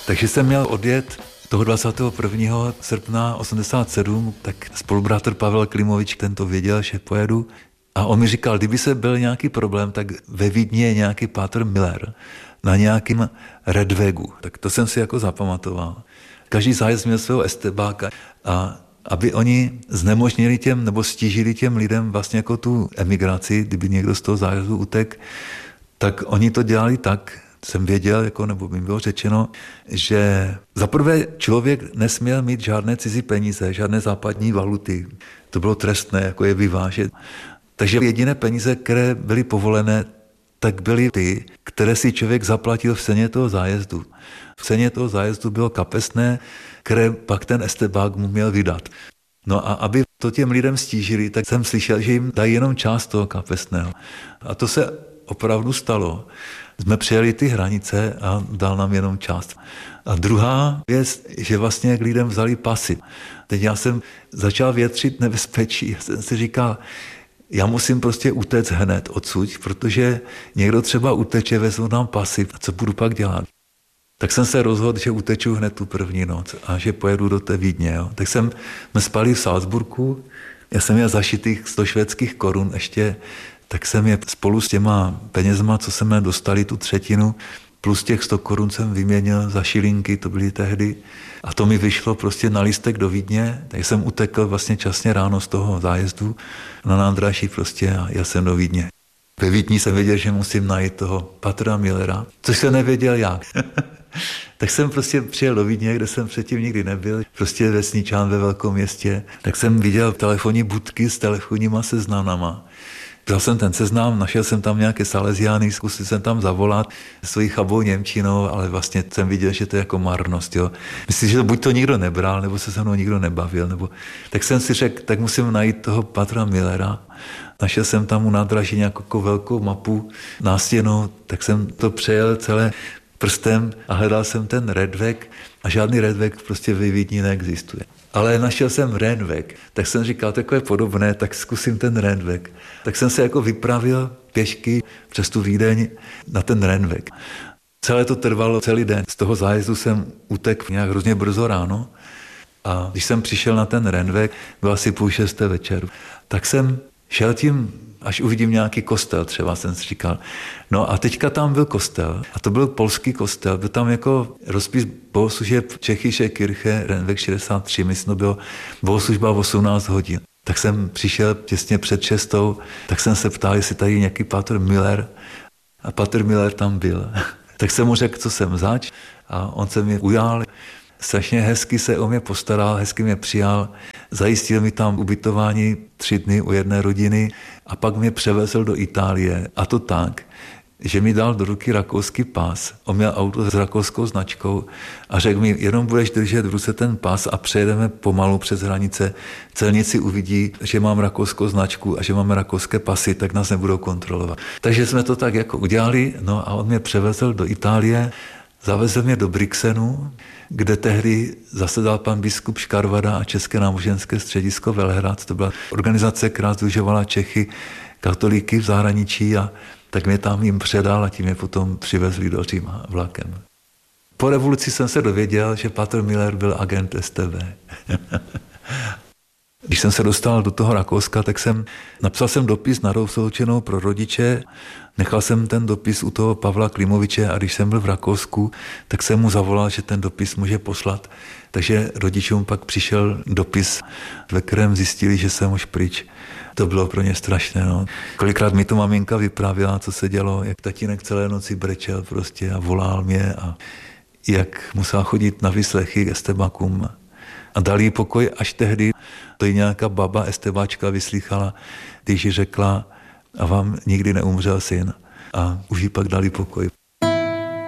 Takže jsem měl odjet toho 21. srpna 87, tak spolubratr Pavel Klimovič, ten to věděl, že pojedu. A on mi říkal, kdyby se byl nějaký problém, tak ve Vídni je nějaký Pátr Miller na nějakým Redwegu. Tak to jsem si jako zapamatoval. Každý zájezd měl svého estebáka a aby oni znemožnili těm nebo stížili těm lidem vlastně jako tu emigraci, kdyby někdo z toho zájezdu utek, tak oni to dělali tak, jsem věděl, jako, nebo mi bylo řečeno, že zaprvé člověk nesměl mít žádné cizí peníze, žádné západní valuty. To bylo trestné, jako je vyvážet. Takže jediné peníze, které byly povolené, tak byly ty, které si člověk zaplatil v ceně toho zájezdu. V ceně toho zájezdu bylo kapesné, které pak ten estebák mu měl vydat. No a aby to těm lidem stížili, tak jsem slyšel, že jim dají jenom část toho kapesného. A to se opravdu stalo. Jsme přejeli ty hranice a dal nám jenom část. A druhá věc, že vlastně k lidem vzali pasy. Teď já jsem začal větřit nebezpečí. Já jsem si říkal, já musím prostě utéct hned odsud, protože někdo třeba uteče, vezmu nám pasy. A co budu pak dělat? Tak jsem se rozhodl, že uteču hned tu první noc a že pojedu do té Vídně. Jo. Tak jsme spali v Salzburgu, já jsem měl zašitých 100 švédských korun ještě, tak jsem je spolu s těma penězma, co jsme dostali, tu třetinu, plus těch 100 korun jsem vyměnil za šilinky, to byly tehdy. A to mi vyšlo prostě na lístek do Vídně, tak jsem utekl vlastně časně ráno z toho zájezdu na nádraží prostě a jel jsem do Vídně. Ve Vídni jsem věděl, že musím najít toho Patra Millera, což jsem nevěděl jak. Tak jsem prostě přijel do Vídně, kde jsem předtím nikdy nebyl, prostě vesničán ve velkém městě. Tak jsem viděl telefonní budky s telefonníma seznamama. Vzal jsem ten seznam, našel jsem tam nějaké Salesiány, zkusil jsem tam zavolat svojí chabou němčinou, ale vlastně jsem viděl, že to je jako marnost. Jo. Myslím, že buď to nikdo nebral, nebo se mnou nikdo nebavil. Nebo... Tak jsem si řekl, tak musím najít toho Patra Millera. Našel jsem tam u nádraží nějakou velkou mapu nástěnou, tak jsem to přejel celé prstem a hledal jsem ten Redweg a žádný Redweg prostě ve Vídni neexistuje. Ale našel jsem Rennweg, tak jsem říkal, takové podobné, tak zkusím ten Rennweg. Tak jsem se jako vypravil pěšky přes tu Vídeň na ten Rennweg. Celé to trvalo celý den. Z toho zájezdu jsem utekl nějak hrozně brzo ráno a když jsem přišel na ten Rennweg, bylo asi 5:30 večeru, tak jsem šel tím, až uvidím nějaký kostel, třeba jsem si říkal. No a teďka tam byl kostel, a to byl polský kostel, byl tam jako rozpis bohoslužeb Čechische Kirche, Rennweg 63, myslím, to bylo bohoslužba 18 hodin. Tak jsem přišel těsně před 6, tak jsem se ptal, jestli tady nějaký Pátr Miller, a Pátr Miller tam byl. Tak jsem mu řekl, co jsem zač, a on se mě ujal. Strašně hezky se o mě postaral, hezky mě přijal, zajistil mi tam ubytování 3 dny u jedné rodiny a pak mě převezl do Itálie. A to tak, že mi dal do ruky rakouský pas. On měl auto s rakouskou značkou a řekl mi, jenom budeš držet v ruce ten pas a přejedeme pomalu přes hranice. Celníci uvidí, že mám rakouskou značku a že máme rakouské pasy, tak nás nebudou kontrolovat. Takže jsme to tak jako udělali, no a on mě převezl do Itálie, zavezl mě do Brixenu, kde tehdy zasedal pan biskup Škarvada a České náboženské středisko Velhrad. To byla organizace, která sdružovala Čechy, katolíky v zahraničí, a tak mě tam jim předal a tím mě potom přivezli do Říma vlakem. Po revoluci jsem se dověděl, že Pátr Miller byl agent STB. Když jsem se dostal do toho Rakouska, tak napsal jsem dopis na rozloučenou pro rodiče, nechal jsem ten dopis u toho Pavla Klimoviče a když jsem byl v Rakousku, tak jsem mu zavolal, že ten dopis může poslat. Takže rodičům pak přišel dopis, ve kterém zjistili, že jsem už pryč. To bylo pro ně strašné. No. Kolikrát mi to maminka vyprávěla, co se dělo, jak tatínek celé noci brečel prostě a volal mě a jak musel chodit na výslechy estebakům. A dali jí pokoj až tehdy, to i nějaká baba estebáčka vyslýchala, když jí řekla, a vám nikdy neumřel syn. A už jí pak dali pokoj.